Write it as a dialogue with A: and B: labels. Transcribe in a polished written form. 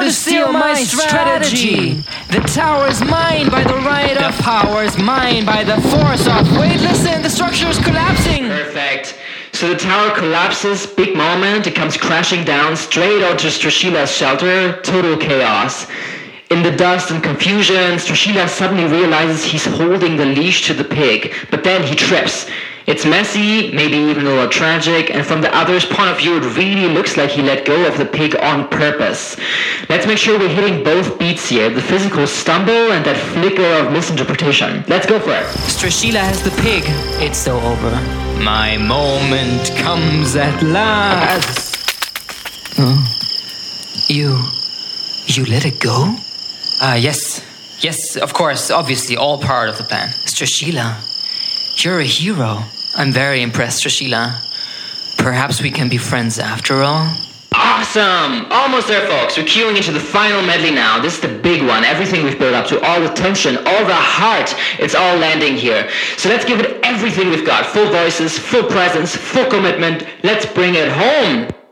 A: to steal my strategy. The tower is mine by the right of power, is mine by the force of. Wait, listen, the structure is collapsing.
B: Perfect. So the tower collapses, big moment, it comes crashing down straight onto Strashila's shelter, total chaos. In the dust and confusion, Strashila suddenly realizes he's holding the leash to the pig, but then he trips. It's messy, maybe even a little tragic, and from the other's point of view, it really looks like he let go of the pig on purpose. Let's make sure we're hitting both beats here, the physical stumble and that flicker of misinterpretation. Let's go for it.
A: Strashila has the pig. It's so over. My moment comes at last. Oh. You let it go? Yes, of course, obviously, all part of the plan. Strashila, you're a hero. I'm very impressed, Strashila. Perhaps we can be friends after all?
B: Awesome! Almost there, folks. We're queuing into the final medley now. This is the big one. Everything we've built up to, all the tension, all the heart, it's all landing here. So let's give it everything we've got. Full voices, full presence, full commitment. Let's bring it home.